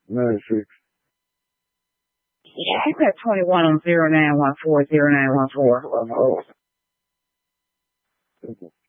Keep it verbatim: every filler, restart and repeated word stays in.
ninety-six. Yeah, you got twenty-one on zero nine one four zero nine one four. Oh,